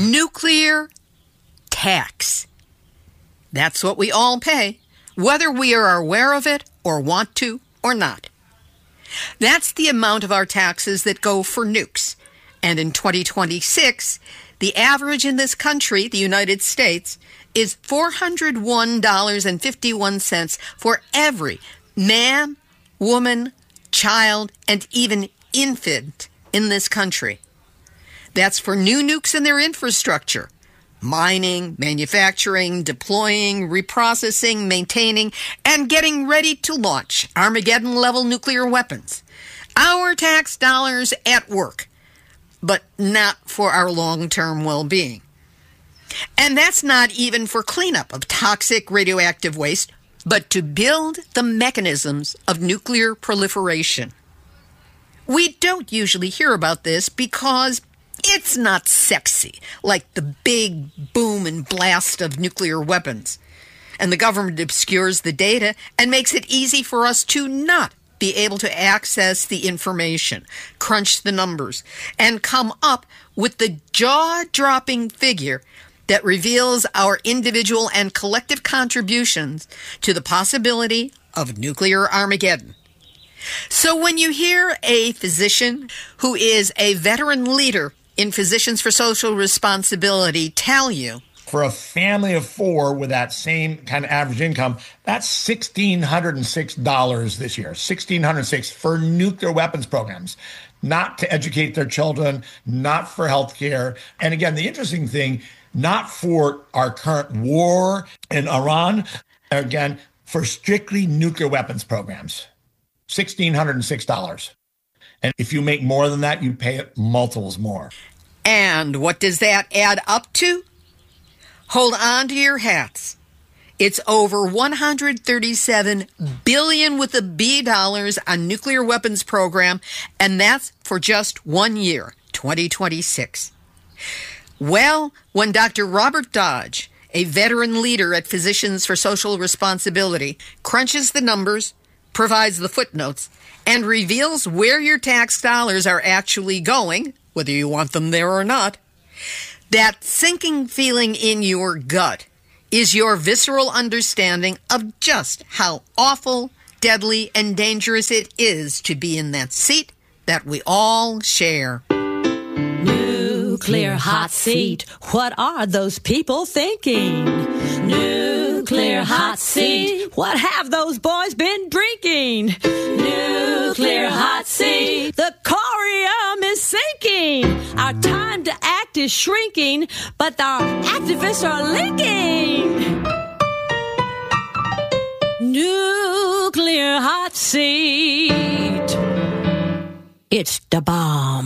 Nuclear tax. That's what we all pay, whether we are aware of it or want to or not. That's the amount of our taxes that go for nukes. And in 2026, the average in this country, the United States, is $401.51 for every man, woman, child, and even infant in this country. That's for new nukes and their infrastructure. Mining, manufacturing, deploying, reprocessing, maintaining, and getting ready to launch Armageddon-level nuclear weapons. Our tax dollars at work, but not for our long-term well-being. And that's not even for cleanup of toxic radioactive waste, but to build the mechanisms of nuclear proliferation. We don't usually hear about this because it's not sexy, like the big boom and blast of nuclear weapons. And the government obscures the data and makes it easy for us to not be able to access the information, crunch the numbers, and come up with the jaw-dropping figure that reveals our individual and collective contributions to the possibility of nuclear Armageddon. So when you hear a physician who is a veteran leader in Physicians for Social Responsibility tell you, for a family of four with that same kind of average income, that's $1,606 this year, $1,606 for nuclear weapons programs, not to educate their children, not for health care. And again, the interesting thing, not for our current war in Iran, again, for strictly nuclear weapons programs, $1,606. And if you make more than that, you pay it multiples more. And what does that add up to? Hold on to your hats. It's over $137 billion with a B dollars on nuclear weapons program, and that's for just 1 year, 2026. Well, when Dr. Robert Dodge, a veteran leader at Physicians for Social Responsibility, crunches the numbers, provides the footnotes, and reveals where your tax dollars are actually going, whether you want them there or not, that sinking feeling in your gut is your visceral understanding of just how awful, deadly, and dangerous it is to be in that seat that we all share. Nuclear hot seat. What are those people thinking? Nuclear hot seat. What have those boys been drinking? Nuclear hot seat. The corium is sinking. Our time to act is shrinking, but our activists are linking. Nuclear hot seat. It's the bomb.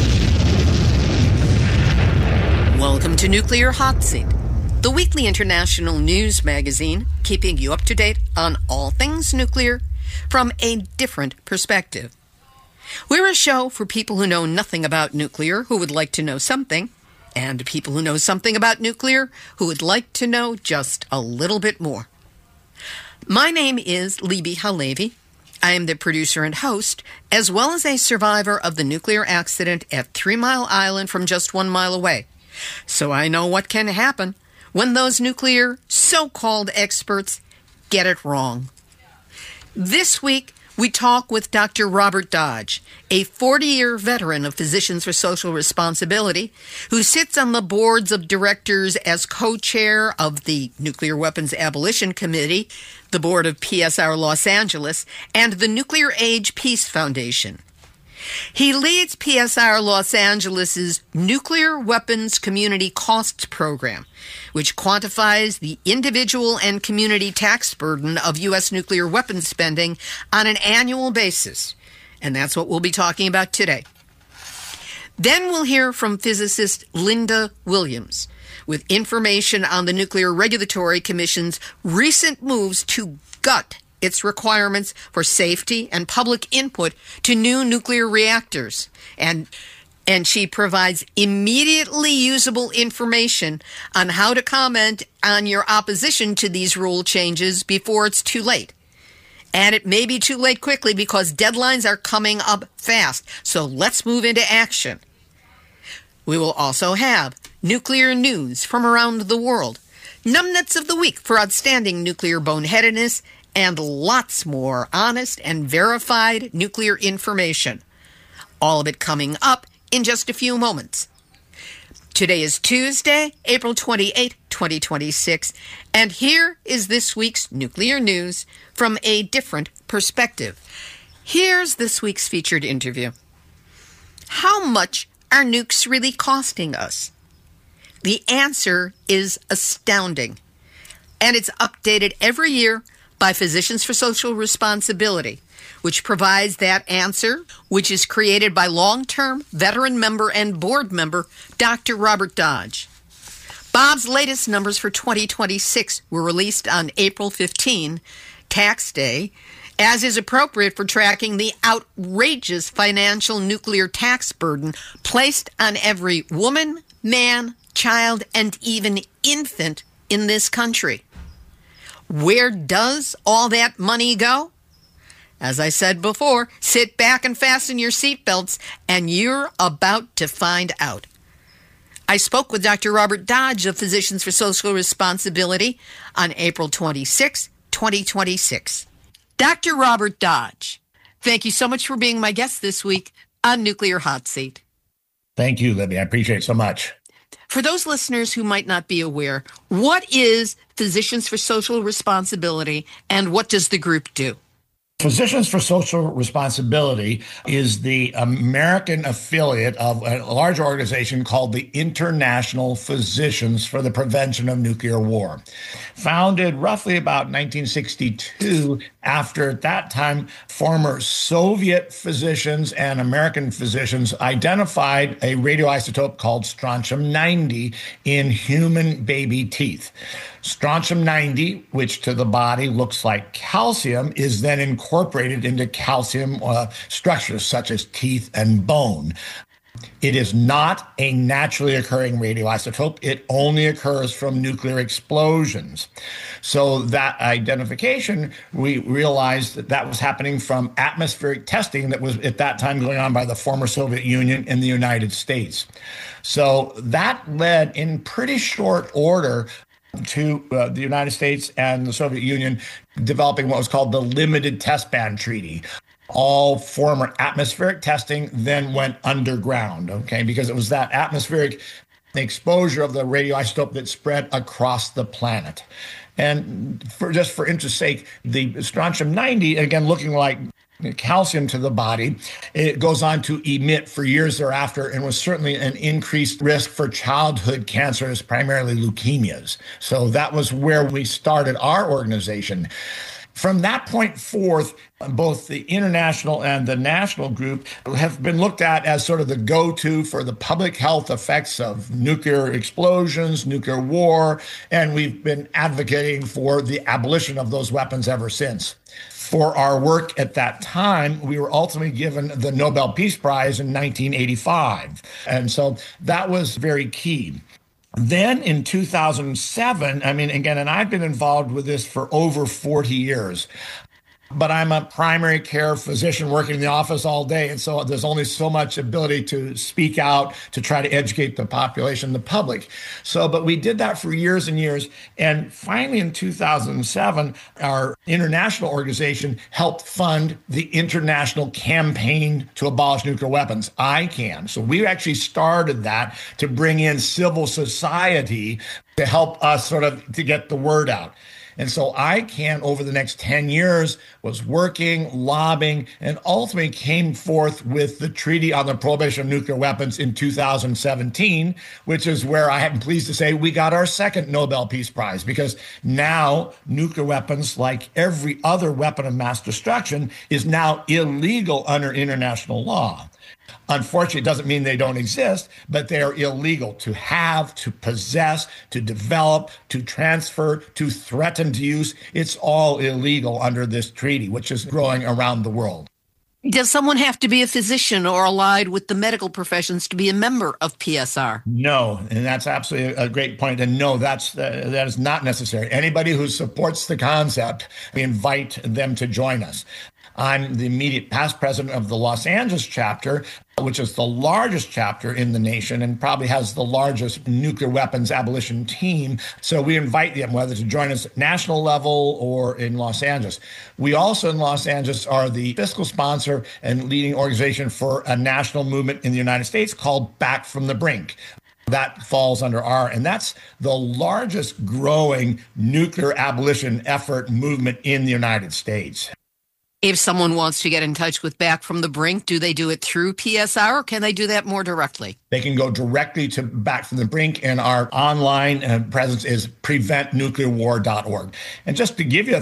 Welcome to Nuclear Hot Seat, the weekly international news magazine keeping you up to date on all things nuclear from a different perspective. We're a show for people who know nothing about nuclear who would like to know something, and people who know something about nuclear who would like to know just a little bit more. My name is Libbe HaLevy. I am the producer and host, as well as a survivor of the nuclear accident at 3 Mile Island from just 1 mile away. So I know what can happen when those nuclear so-called experts get it wrong. This week, we talk with Dr. Robert Dodge, a 40-year veteran of Physicians for Social Responsibility, who sits on the boards of directors as co-chair of the Nuclear Weapons Abolition Committee, the board of PSR Los Angeles, and the Nuclear Age Peace Foundation. He leads PSR Los Angeles' Nuclear Weapons Community Costs Program, which quantifies the individual and community tax burden of U.S. nuclear weapons spending on an annual basis. And that's what we'll be talking about today. Then we'll hear from physicist Linda Williams with information on the Nuclear Regulatory Commission's recent moves to gut its requirements for safety and public input to new nuclear reactors. And she provides immediately usable information on how to comment on your opposition to these rule changes before it's too late. And it may be too late quickly because deadlines are coming up fast. So let's move into action. We will also have nuclear news from around the world, numbnuts of the week for outstanding nuclear boneheadedness, and lots more honest and verified nuclear information. All of it coming up in just a few moments. Today is Tuesday, April 28, 2026, and here is this week's nuclear news from a different perspective. Here's this week's featured interview. How much are nukes really costing us? The answer is astounding, and it's updated every year by Physicians for Social Responsibility, which provides that answer, which is created by long-term veteran member and board member Dr. Robert Dodge. Bob's latest numbers for 2026 were released on April 15, Tax Day, as is appropriate for tracking the outrageous financial nuclear tax burden placed on every woman, man, child, and even infant in this country. Where does all that money go? As I said before, sit back and fasten your seatbelts, and you're about to find out. I spoke with Dr. Robert Dodge of Physicians for Social Responsibility on April 26, 2026. Dr. Robert Dodge, thank you so much for being my guest this week on Nuclear Hot Seat. Thank you, Libby. I appreciate it so much. For those listeners who might not be aware, what is Physicians for Social Responsibility and what does the group do? Physicians for Social Responsibility is the American affiliate of a large organization called the International Physicians for the Prevention of Nuclear War. Founded roughly about 1962, after at that time, former Soviet physicians and American physicians identified a radioisotope called strontium-90 in human baby teeth. Strontium-90, which to the body looks like calcium, is then incorporated into calcium structures such as teeth and bone. It is not a naturally occurring radioisotope. It only occurs from nuclear explosions. So that identification, we realized that that was happening from atmospheric testing that was at that time going on by the former Soviet Union and the United States. So that led in pretty short order to the United States and the Soviet Union developing what was called the Limited Test Ban Treaty. All former atmospheric testing then went underground, okay, because it was that atmospheric exposure of the radioisotope that spread across the planet. And for interest's sake, the strontium-90, again, looking like calcium to the body, it goes on to emit for years thereafter and was certainly an increased risk for childhood cancers, primarily leukemias. So that was where we started our organization. From that point forth, both the international and the national group have been looked at as sort of the go-to for the public health effects of nuclear explosions, nuclear war, and we've been advocating for the abolition of those weapons ever since. For our work at that time, we were ultimately given the Nobel Peace Prize in 1985. And so that was very key. Then in 2007, and I've been involved with this for over 40 years. But I'm a primary care physician working in the office all day. And so there's only so much ability to speak out to try to educate the population, the public. But we did that for years and years. And finally, in 2007, our international organization helped fund the international campaign to abolish nuclear weapons, ICAN. So we actually started that to bring in civil society to help us to get the word out. And so ICAN, over the next 10 years, was working, lobbying, and ultimately came forth with the Treaty on the Prohibition of Nuclear Weapons in 2017, which is where I am pleased to say we got our second Nobel Peace Prize, because now nuclear weapons, like every other weapon of mass destruction, is now illegal under international law. Unfortunately, it doesn't mean they don't exist, but they are illegal to have, to possess, to develop, to transfer, to threaten to use. It's all illegal under this treaty, which is growing around the world. Does someone have to be a physician or allied with the medical professions to be a member of PSR? No, and that's absolutely a great point. And no, that is not necessary. Anybody who supports the concept, we invite them to join us. I'm the immediate past president of the Los Angeles chapter. which is the largest chapter in the nation and probably has the largest nuclear weapons abolition team. So we invite them, whether to join us at national level or in Los Angeles. We also in Los Angeles are the fiscal sponsor and leading organization for a national movement in the United States called Back from the Brink. That falls under and that's the largest growing nuclear abolition effort movement in the United States. If someone wants to get in touch with Back from the Brink, do they do it through PSR or can they do that more directly? They can go directly to Back from the Brink, and our online presence is preventnuclearwar.org. And just to give you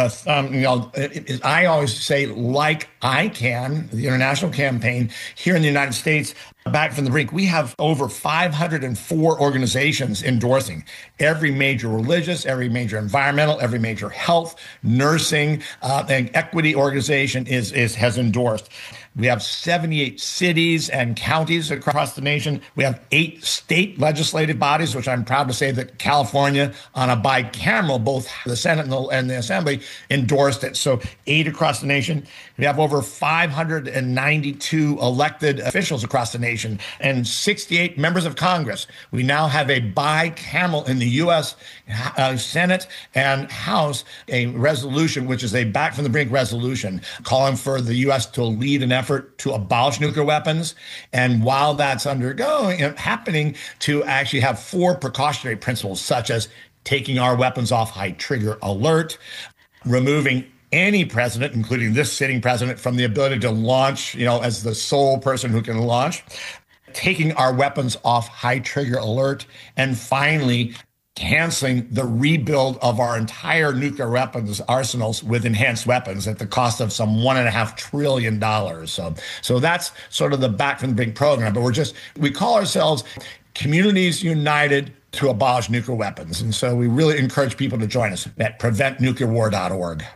I always say, like ICAN, the international campaign here in the United States, Back from the Brink, we have over 504 organizations endorsing. Every major religious, every major environmental, every major health, nursing, and equity organization has endorsed. We have 78 cities and counties across the nation. We have 8 state legislative bodies, which I'm proud to say that California, on a bicameral, both the Senate and the Assembly, endorsed it. So 8 across the nation. We have over 592 elected officials across the nation and 68 members of Congress. We now have a bicameral in the U.S. Senate and House, a resolution, which is a Back from the Brink resolution, calling for the U.S. to lead an effort to abolish nuclear weapons. And while that's happening, to actually have 4 precautionary principles, such as taking our weapons off high trigger alert, removing any president, including this sitting president, from the ability to launch, as the sole person who can launch, taking our weapons off high trigger alert, and finally, canceling the rebuild of our entire nuclear weapons arsenals with enhanced weapons at the cost of some $1.5 trillion. So that's sort of the Back from the Brink program. But we call ourselves Communities United to Abolish Nuclear Weapons. And so we really encourage people to join us at preventnuclearwar.org.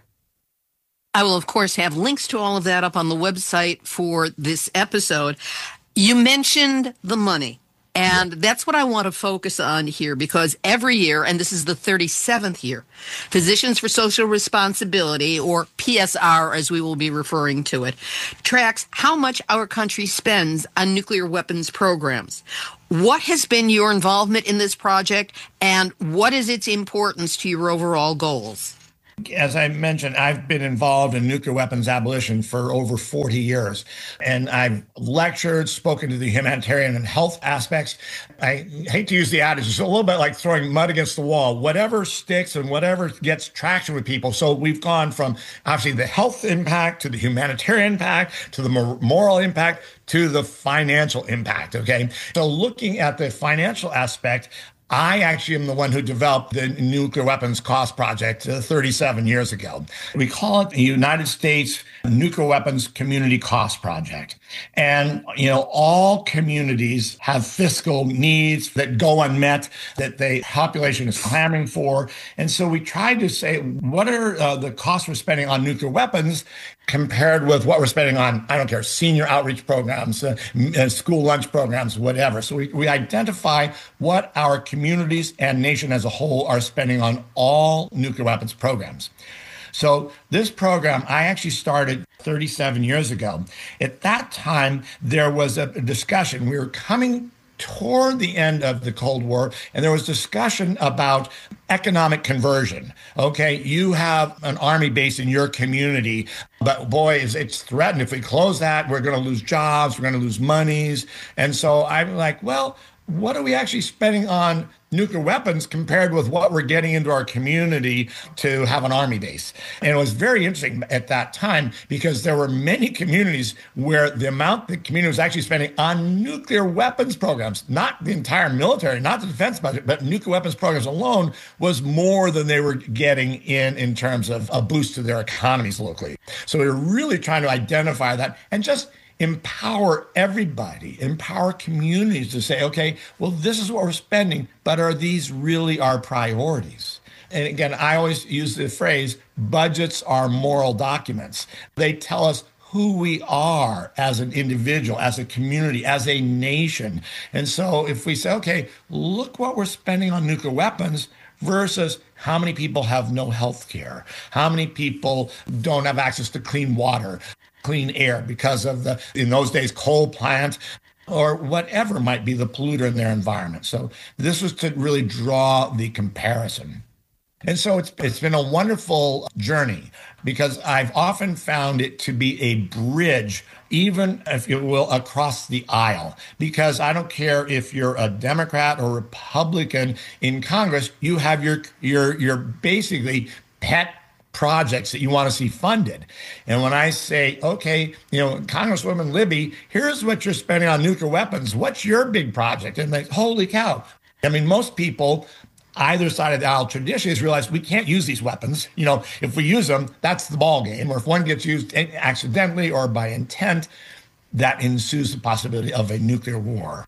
I will, of course, have links to all of that up on the website for this episode. You mentioned the money. And that's what I want to focus on here, because every year, and this is the 37th year, Physicians for Social Responsibility, or PSR as we will be referring to it, tracks how much our country spends on nuclear weapons programs. What has been your involvement in this project, and what is its importance to your overall goals? As I mentioned, I've been involved in nuclear weapons abolition for over 40 years, and I've lectured, spoken to the humanitarian and health aspects. I hate to use the adage, it's a little bit like throwing mud against the wall, whatever sticks and whatever gets traction with people. So we've gone from obviously the health impact to the humanitarian impact to the moral impact to the financial impact, okay? So looking at the financial aspect, I actually am the one who developed the Nuclear Weapons Cost Project 37 years ago. We call it the United States Nuclear Weapons Community Cost Project. And, all communities have fiscal needs that go unmet, that the population is clamoring for. And so we tried to say, what are the costs we're spending on nuclear weapons compared with what we're spending on, I don't care, senior outreach programs, school lunch programs, whatever. So we identify what our communities and nation as a whole are spending on all nuclear weapons programs. So this program, I actually started 37 years ago. At that time, there was a discussion. We were coming toward the end of the Cold War, and there was discussion about economic conversion. Okay, you have an army base in your community, but boy, it's threatened. If we close that, we're going to lose jobs, we're going to lose monies. And so I'm like, well, what are we actually spending on nuclear weapons compared with what we're getting into our community to have an army base? And it was very interesting at that time because there were many communities where the amount the community was actually spending on nuclear weapons programs, not the entire military, not the defense budget, but nuclear weapons programs alone was more than they were getting in terms of a boost to their economies locally. So we were really trying to identify that and just empower everybody, empower communities to say, okay, well, this is what we're spending, but are these really our priorities? And again, I always use the phrase, budgets are moral documents. They tell us who we are as an individual, as a community, as a nation. And so if we say, okay, look what we're spending on nuclear weapons versus how many people have no health care, how many people don't have access to clean water, clean air because of in those days, coal plant or whatever might be the polluter in their environment. So this was to really draw the comparison. And so it's been a wonderful journey because I've often found it to be a bridge, even if you will, across the aisle. Because I don't care if you're a Democrat or Republican in Congress, you have your basically pet projects that you want to see funded. And when I say, okay, Congresswoman Libby, here's what you're spending on nuclear weapons. What's your big project? And like, holy cow. I mean, most people either side of the aisle traditionally has realized we can't use these weapons. If we use them, that's the ball game. Or if one gets used accidentally or by intent, that ensues the possibility of a nuclear war.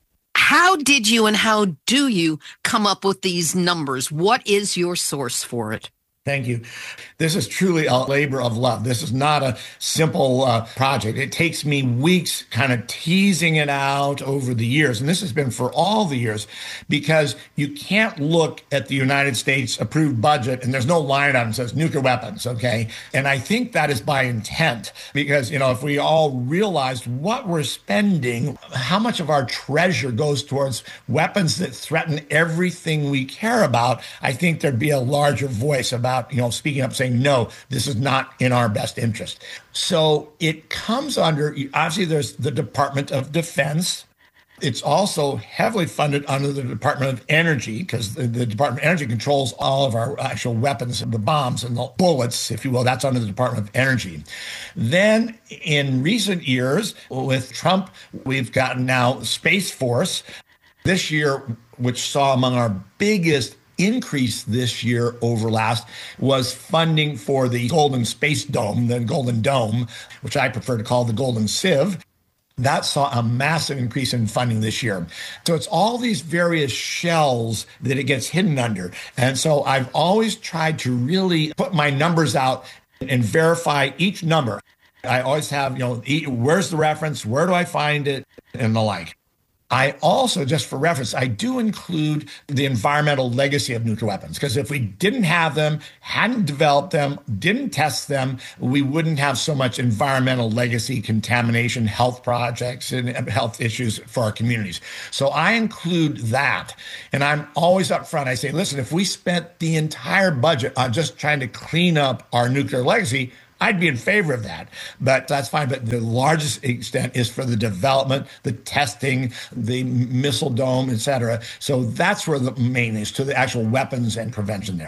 How did you and how do you come up with these numbers? What is your source for it? Thank you. This is truly a labor of love. This is not a simple project. It takes me weeks kind of teasing it out over the years. And this has been for all the years because you can't look at the United States approved budget and there's no line on it that says nuclear weapons, okay? And I think that is by intent because, if we all realized what we're spending, how much of our treasure goes towards weapons that threaten everything we care about, I think there'd be a larger voice about speaking up, saying, no, this is not in our best interest. So it comes under, obviously, there's the Department of Defense. It's also heavily funded under the Department of Energy because the Department of Energy controls all of our actual weapons, the bombs and the bullets, if you will. That's under the Department of Energy. Then in recent years, with Trump, we've gotten now Space Force. This year, which saw among our biggest increase this year over last was funding for the Golden Space Dome, the Golden Dome, which I prefer to call the Golden Sieve. That saw a massive increase in funding this year. So it's all these various shells that it gets hidden under. And so I've always tried to really put my numbers out and verify each number. I always have, where's the reference? Where do I find it? And the like. I also, just for reference, I do include the environmental legacy of nuclear weapons, because if we didn't have them, hadn't developed them, didn't test them, we wouldn't have so much environmental legacy, contamination, health projects, and health issues for our communities. So I include that. And I'm always upfront. I say, listen, if we spent the entire budget on just trying to clean up our nuclear legacy, I'd be in favor of that, but that's fine. But the largest extent is for the development, the testing, the missile dome, et cetera. So that's where the main is, to the actual weapons and prevention there.